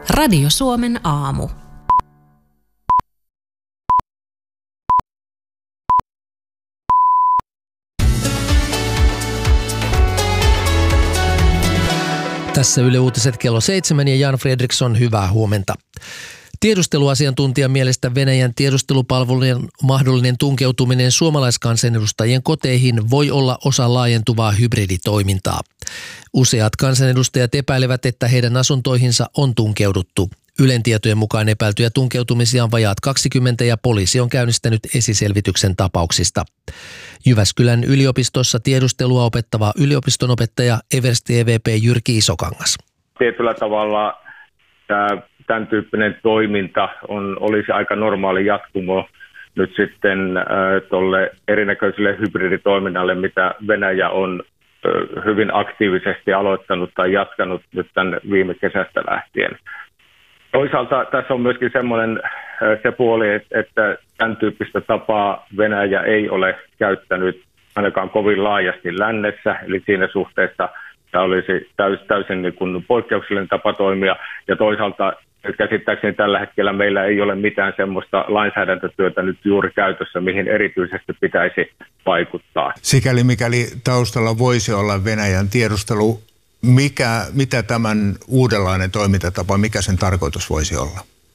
Radio Suomen aamu. Tässä Yle Uutiset kello 7 ja Jan Fredriksson, hyvää huomenta. Tiedusteluasiantuntijan mielestä Venäjän tiedustelupalvelujen mahdollinen tunkeutuminen suomalaiskansanedustajien koteihin voi olla osa laajentuvaa hybriditoimintaa. Useat kansanedustajat epäilevät, että heidän asuntoihinsa on tunkeuduttu. Ylen tietojen mukaan epäiltyjä tunkeutumisia on vajaat 20 ja poliisi on käynnistänyt esiselvityksen tapauksista. Jyväskylän yliopistossa tiedustelua opettava yliopistonopettaja Eversti EVP Jyrki Isokangas. Tietyllä tavalla tämän tyyppinen toiminta olisi aika normaali jatkumo nyt sitten tuolle erinäköiselle hybriditoiminnalle, mitä Venäjä on hyvin aktiivisesti aloittanut tai jatkanut nyt tämän viime kesästä lähtien. Toisaalta tässä on myöskin semmoinen se puoli, että tämän tyyppistä tapaa Venäjä ei ole käyttänyt ainakaan kovin laajasti lännessä, eli siinä suhteessa tämä olisi täysin niin kuin poikkeuksellinen tapa toimia, ja toisaalta käsittääkseni tällä hetkellä meillä ei ole mitään semmoista lainsäädäntötyötä nyt juuri käytössä, mihin erityisesti pitäisi vaikuttaa. Sikäli mikäli taustalla voisi olla Venäjän tiedustelu, mitä tämän uudenlainen toimintatapa, mikä sen tarkoitus voisi olla?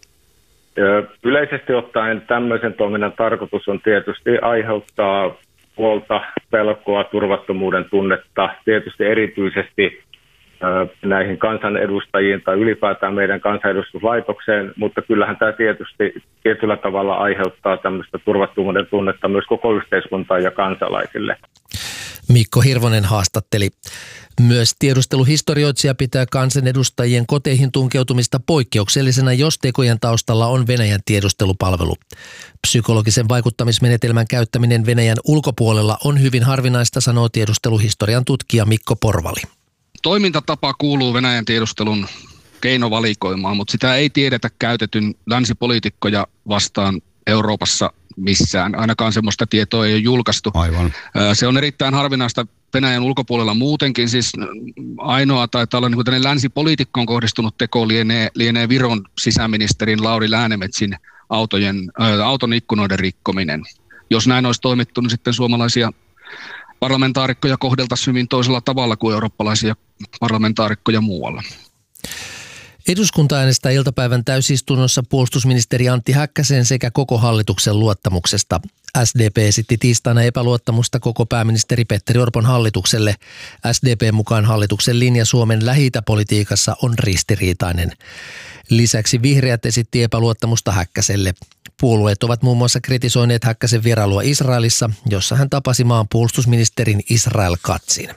Yleisesti ottaen tämmöisen toiminnan tarkoitus on tietysti aiheuttaa huolta, pelkoa, turvattomuuden tunnetta, tietysti erityisesti näihin kansanedustajiin tai ylipäätään meidän kansanedustuslaitokseen, mutta kyllähän tämä tietysti tietyllä tavalla aiheuttaa tämmöistä turvattomuuden tunnetta myös koko yhteiskuntaan ja kansalaisille. Mikko Hirvonen haastatteli. Myös tiedusteluhistorioitsija pitää kansanedustajien koteihin tunkeutumista poikkeuksellisena, jos tekojen taustalla on Venäjän tiedustelupalvelu. Psykologisen vaikuttamismenetelmän käyttäminen Venäjän ulkopuolella on hyvin harvinaista, sanoo tiedusteluhistorian tutkija Mikko Porvali. Toimintatapa kuuluu Venäjän tiedustelun keinovalikoimaan, mutta sitä ei tiedetä käytetyn länsipoliitikkoja vastaan Euroopassa missään. Ainakaan semmoista tietoa ei ole julkaistu. Aivan. Se on erittäin harvinaista Venäjän ulkopuolella muutenkin. Siis ainoa taitaa olla niin kuin länsipoliitikkoon kohdistunut teko lienee Viron sisäministerin Lauri Läänemetsin auton ikkunoiden rikkominen. Jos näin olisi toimittu, niin sitten suomalaisia parlamentaarikkoja kohdeltaisiin hyvin toisella tavalla kuin eurooppalaisia parlamentaarikkoja muualla. Eduskunta äänestää iltapäivän täysistunnossa puolustusministeri Antti Häkkäsen sekä koko hallituksen luottamuksesta. SDP esitti tiistaina epäluottamusta koko pääministeri Petteri Orpon hallitukselle. SDP:n mukaan hallituksen linja Suomen Lähi-itä-politiikassa on ristiriitainen. Lisäksi vihreät esitti epäluottamusta Häkkäselle. Puolueet ovat muun muassa kritisoineet Häkkäsen vierailua Israelissa, jossa hän tapasi maan puolustusministerin Israel Katzin.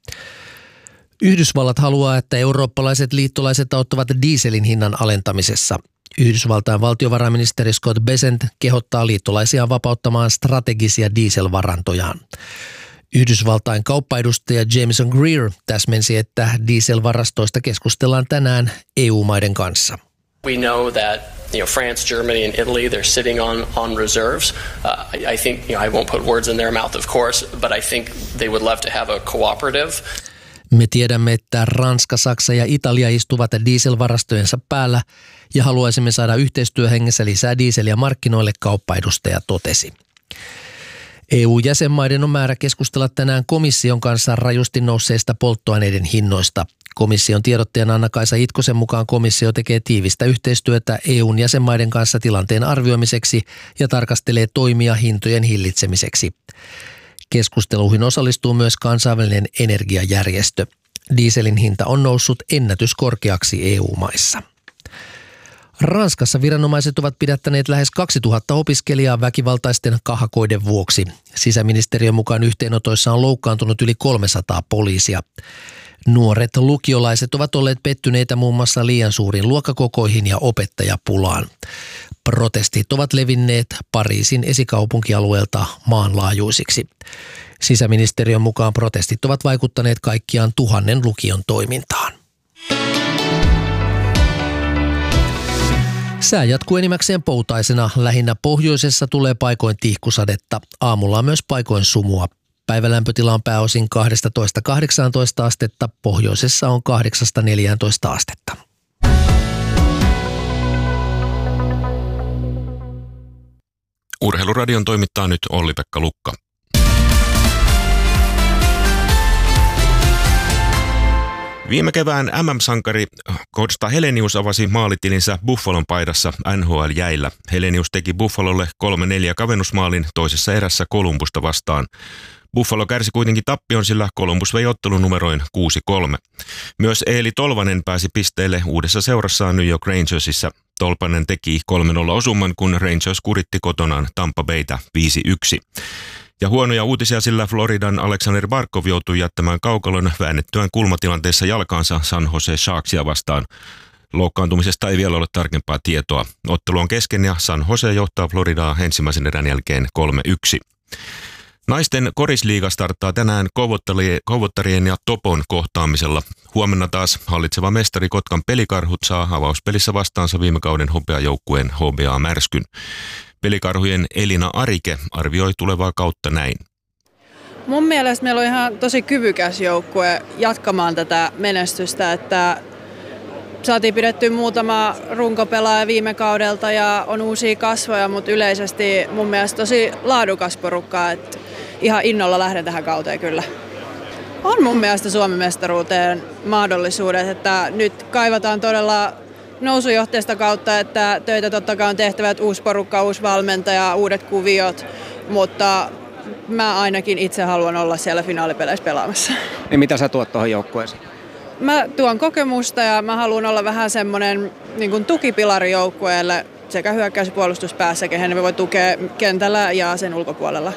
Yhdysvallat haluaa, että eurooppalaiset liittolaiset auttavat dieselin hinnan alentamisessa. Yhdysvaltain valtiovarainministeri Scott Bessent kehottaa liittolaisiaan vapauttamaan strategisia dieselvarantojaan. Yhdysvaltain kauppaedustaja Jameson Greer täsmensi, että dieselvarastoista keskustellaan tänään EU-maiden kanssa. We know that France, Germany and Italy, they're sitting on reserves. I think I won't put words in their mouth, of course, but I think they would love to have a cooperative. Me tiedämme, että Ranska, Saksa ja Italia istuvat dieselvarastojensa päällä ja haluaisimme saada yhteistyöhengessä lisää dieseliä markkinoille, kauppaedustaja totesi. EU-jäsenmaiden on määrä keskustella tänään komission kanssa rajusti nousseista polttoaineiden hinnoista. Komission tiedottajan Anna-Kaisa Itkosen mukaan komissio tekee tiivistä yhteistyötä EUn jäsenmaiden kanssa tilanteen arvioimiseksi ja tarkastelee toimia hintojen hillitsemiseksi. Keskusteluihin osallistuu myös kansainvälinen energiajärjestö. Dieselin hinta on noussut ennätyskorkeaksi EU-maissa. Ranskassa viranomaiset ovat pidättäneet lähes 2000 opiskelijaa väkivaltaisten kahakoiden vuoksi. Sisäministeriön mukaan yhteenotoissa on loukkaantunut yli 300 poliisia. Nuoret lukiolaiset ovat olleet pettyneitä muun muassa liian suuriin luokkakokoihin ja opettajapulaan. Protestit ovat levinneet Pariisin esikaupunkialueelta maanlaajuisiksi. Sisäministeriön mukaan protestit ovat vaikuttaneet kaikkiaan 1000 lukion toimintaan. Sää jatkuu enimmäkseen poutaisena. Lähinnä pohjoisessa tulee paikoin tihkusadetta. Aamulla on myös paikoin sumua. Päivälämpötila on pääosin 12–18 astetta. Pohjoisessa on 8–14 astetta. Urheiluradion toimittaa nyt Olli-Pekka Lukka. Viime kevään MM-sankari Kosta Helenius avasi maalitilinsä Buffalon paidassa NHL-jäillä. Helenius teki Buffalolle 3-4 kavennusmaalin toisessa erässä Columbusta vastaan. Buffalo kärsi kuitenkin tappion, sillä Columbus vei ottelun numeroin 6-3. Myös Eeli Tolvanen pääsi pisteelle uudessa seurassaan New York Rangersissa. Tolvanen teki 3-0 osumman, kun Rangers kuritti kotonaan Tampa Baytä 5-1. Ja huonoja uutisia, sillä Floridan Alexander Barkov joutui jättämään kaukalon väännettyään kulmatilanteessa jalkaansa San Jose Sharksia vastaan. Loukkaantumisesta ei vielä ole tarkempaa tietoa. Ottelu on kesken ja San Jose johtaa Floridaa ensimmäisen erän jälkeen 3-1. Naisten korisliiga starttaa tänään Kouvottarien ja Topon kohtaamisella. Huomenna taas hallitseva mestari Kotkan Pelikarhut saa avauspelissä vastaansa viime kauden hopeajoukkueen HBA Märskyn. Pelikarhujen Elina Arike arvioi tulevaa kautta näin. Mun mielestä meillä on ihan tosi kyvykäs joukkue jatkamaan tätä menestystä, että saatiin pidetty muutama runkopelaaja viime kaudelta ja on uusia kasvoja, mutta yleisesti mun mielestä tosi laadukas porukka, että ihan innolla lähden tähän kauteen kyllä. On mun mielestä Suomen mestaruuteen mahdollisuudet, että nyt kaivataan todella nousujohteesta kautta, että töitä totta kai on tehtävä, että uusi porukka, uusi valmentaja, uudet kuviot, mutta mä ainakin itse haluan olla siellä finaalipeleissä pelaamassa. Ja mitä sä tuot tuohon joukkueeseen? Mä tuon kokemusta ja mä haluan olla vähän semmoinen niin kuin tukipilari joukkueelle sekä hyökkäys- ja puolustuspäässä, kehen ne voi tukea kentällä ja sen ulkopuolella.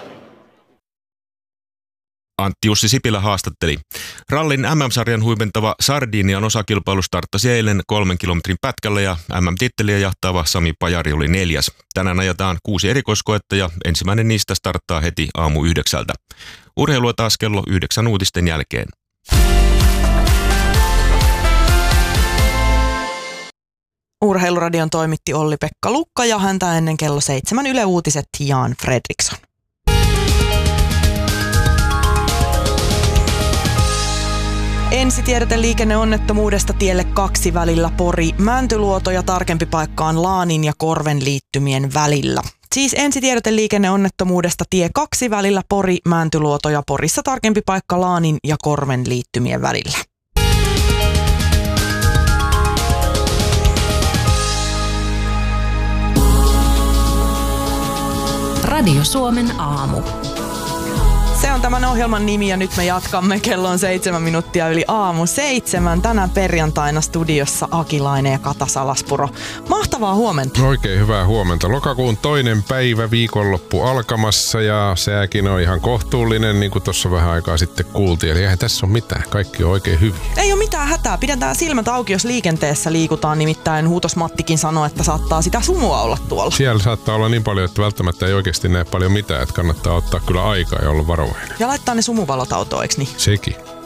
Antti Jussi Sipilä haastatteli. Rallin MM-sarjan huipentava Sardinian osakilpailu starttasi eilen 3 kilometrin pätkällä ja MM-titteliä jahtaava Sami Pajari oli 4. Tänään ajetaan 6 erikoiskoetta ja ensimmäinen niistä starttaa heti aamu 9. Urheilua taas kello 9 uutisten jälkeen. Urheiluradion toimitti Olli-Pekka Lukka ja häntä ennen kello 7 Yle Uutiset Jan Fredriksson. Ensitiedote liikenneonnettomuudesta tielle 2 välillä Pori-Mäntyluoto ja tarkempi paikka on Laanin ja Korven liittymien välillä. Siis ensitiedote liikenneonnettomuudesta tie 2 välillä Pori-Mäntyluoto ja Porissa tarkempi paikka Laanin ja Korven liittymien välillä. Radio Suomen aamu. Se on tämän ohjelman nimi ja nyt me jatkamme. Kello on 7 minuuttia yli aamu 7. Tänään perjantaina studiossa Akilainen ja Kata Salaspuro. Mahtavaa huomenta. Oikein hyvää huomenta. Lokakuun 2. päivä, viikonloppu alkamassa ja sääkin on ihan kohtuullinen, niin kuin tuossa vähän aikaa sitten kuultiin. Eli eihän tässä ole mitään. Kaikki on oikein hyvin. Ei ole mitään hätää. Pidetään silmät auki, jos liikenteessä liikutaan. Nimittäin Huutos Mattikin sanoi, että saattaa sitä sumua olla tuolla. Siellä saattaa olla niin paljon, että välttämättä ei oikeasti näe paljon mitään. Että kannattaa ottaa kyllä aikaa ja olla varovainen. Ja laittaa ne sumuvalot autoon, eikö niin? Sekin.